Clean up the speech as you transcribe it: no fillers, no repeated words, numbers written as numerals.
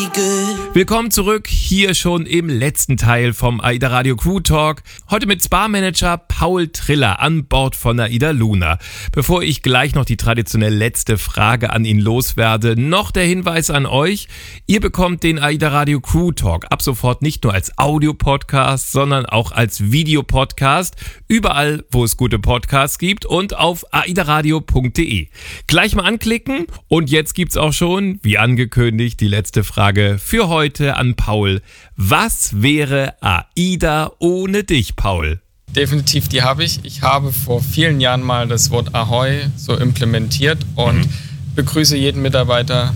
Willkommen zurück, hier schon im letzten Teil vom AIDA Radio Crew Talk. Heute mit Spa-Manager Paul Triller an Bord von AIDA Luna. Bevor ich gleich noch die traditionell letzte Frage an ihn loswerde, noch der Hinweis an euch. Ihr bekommt den AIDA Radio Crew Talk ab sofort nicht nur als Audio-Podcast, sondern auch als Videopodcast. Überall, wo es gute Podcasts gibt und auf aidaradio.de. Gleich mal anklicken und jetzt gibt's auch schon, wie angekündigt, die letzte Frage für heute an Paul. Was wäre AIDA ohne dich, Paul? Definitiv, die habe ich. Ich habe vor vielen Jahren mal das Wort Ahoi so implementiert und begrüße jeden Mitarbeiter